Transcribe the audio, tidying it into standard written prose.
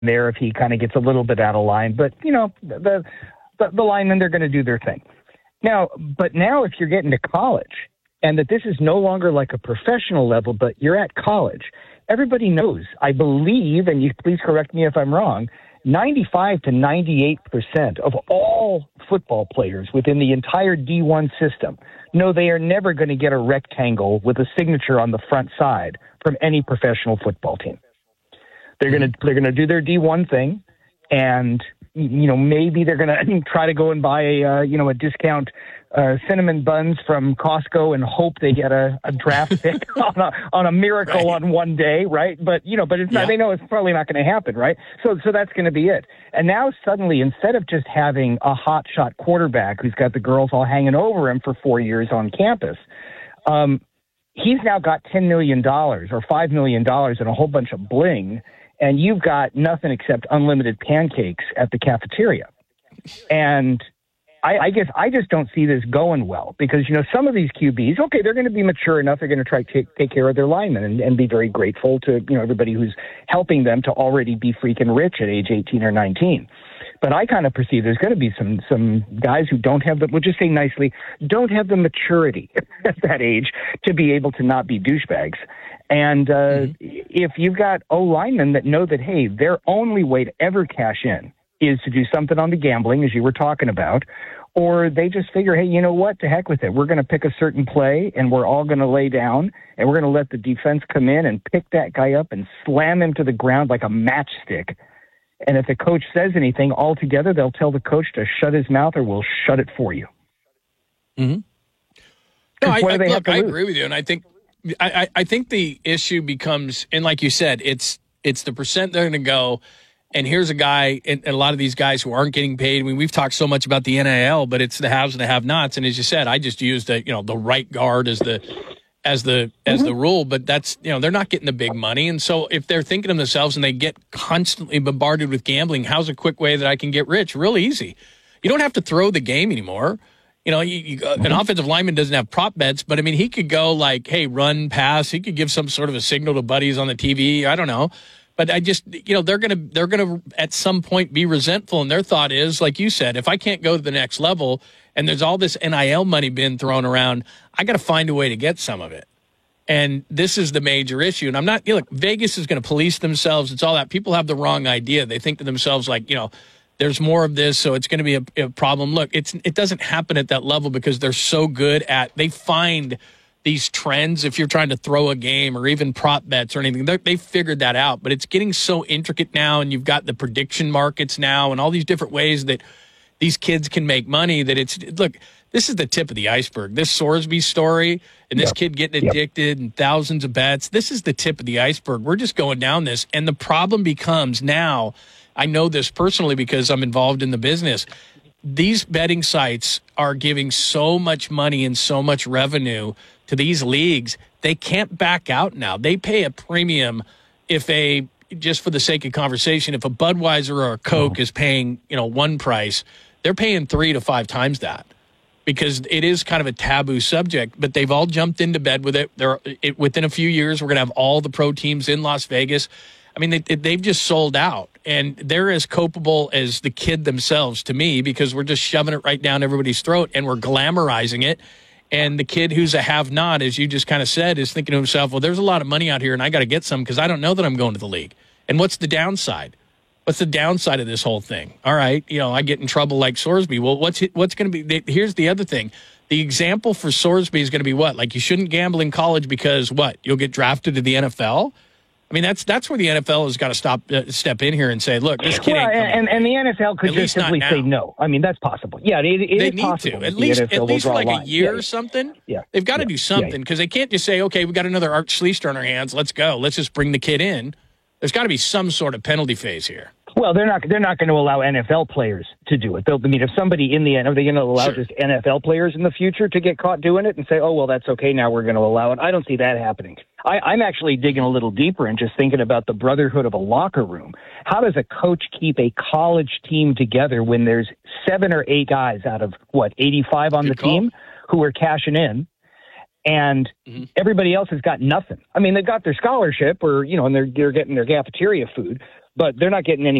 there if he kind of gets a little bit out of line. But, the linemen, they're going to do their thing. Now, if you're getting to college and that this is no longer like a professional level, but you're at college, everybody knows, I believe, and you please correct me if I'm wrong, 95 to 98% of all football players within the entire D1 system know they are never going to get a rectangle with a signature on the front side from any professional football team. They're going to do their D1 thing, and maybe they're going to try to go and buy a discount cinnamon buns from Costco and hope they get a draft pick on a miracle on one day, right? But it's not. They know it's probably not going to happen, right? So that's going to be it. And now suddenly, instead of just having a hotshot quarterback who's got the girls all hanging over him for 4 years on campus, he's now got $10 million or $5 million and a whole bunch of bling, and you've got nothing except unlimited pancakes at the cafeteria. And I guess I just don't see this going well because, some of these QBs, okay, they're going to be mature enough. They're going to try to take care of their linemen and be very grateful to, everybody who's helping them to already be freaking rich at age 18 or 19. But I kind of perceive there's going to be some guys who don't have we'll just say nicely, don't have the maturity at that age to be able to not be douchebags. And if you've got O-linemen that know that, hey, their only way to ever cash in is to do something on the gambling, as you were talking about, or they just figure, hey, you know what, to heck with it. We're going to pick a certain play, and we're all going to lay down, and we're going to let the defense come in and pick that guy up and slam him to the ground like a matchstick. And if the coach says anything altogether, they'll tell the coach to shut his mouth or we'll shut it for you. Mm-hmm. No, I agree with you, and I think the issue becomes, and like you said, it's the percent they're going to go. And here's a guy, and a lot of these guys who aren't getting paid. I mean, we've talked so much about the NIL, but it's the haves and the have-nots. And as you said, I just used the right guard as the rule. But that's they're not getting the big money. And so if they're thinking of themselves and they get constantly bombarded with gambling, how's a quick way that I can get rich? Real easy. You don't have to throw the game anymore. An offensive lineman doesn't have prop bets, but I mean, he could go like, hey, run, pass. He could give some sort of a signal to buddies on the TV. I don't know. But I just, they're gonna at some point be resentful, and their thought is, like you said, if I can't go to the next level, and there's all this NIL money being thrown around, I got to find a way to get some of it. And this is the major issue. And I'm not, Vegas is going to police themselves. It's all that. People have the wrong idea. They think to themselves like, there's more of this, so it's going to be a problem. Look, it doesn't happen at that level because they're so good they find these trends. If you're trying to throw a game or even prop bets or anything, they figured that out. But it's getting so intricate now, and you've got the prediction markets now and all these different ways that these kids can make money that look, this is the tip of the iceberg. This Sorsby story and this kid getting addicted and thousands of bets, this is the tip of the iceberg. We're just going down this. And the problem becomes now, I know this personally because I'm involved in the business, these betting sites are giving so much money and so much revenue to these leagues, they can't back out now. They pay a premium just for the sake of conversation, if a Budweiser or a Coke is paying, one price, they're paying 3 to 5 times that because it is kind of a taboo subject, but they've all jumped into bed with it. Within a few years, we're going to have all the pro teams in Las Vegas. I mean, they've just sold out, and they're as culpable as the kid themselves to me because we're just shoving it right down everybody's throat and we're glamorizing it. And the kid who's a have-not, as you just kind of said, is thinking to himself, well, there's a lot of money out here, and I got to get some because I don't know that I'm going to the league. And what's the downside? What's the downside of this whole thing? All right, I get in trouble like Sorsby. Well, what's going to be – here's the other thing. The example for Sorsby is going to be what? Like you shouldn't gamble in college because what? You'll get drafted to the NFL? I mean, that's where the NFL has got to step in here and say, look, this kid ain't coming. And the NFL could just simply say no. I mean, that's possible. Yeah, it is possible. They need to. At least for like a year or something. Yeah. They've got to do something because they can't just say, okay, we got another Art Schlichter on our hands. Let's go. Let's just bring the kid in. There's got to be some sort of penalty phase here. Well, they're not going to allow NFL players to do it. If somebody in the end, are they going to allow just NFL players in the future to get caught doing it and say, oh, well, that's okay, now we're going to allow it? I don't see that happening. I'm actually digging a little deeper and just thinking about the brotherhood of a locker room. How does a coach keep a college team together when there's 7 or 8 guys out of, 85 on the team who are cashing in? And everybody else has got nothing. I mean, they've got their scholarship and they're getting their cafeteria food. but they're not getting any